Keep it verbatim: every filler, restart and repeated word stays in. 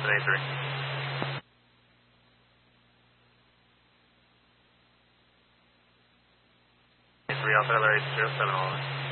eight three. eight three Alpha L R eight zero seven, over.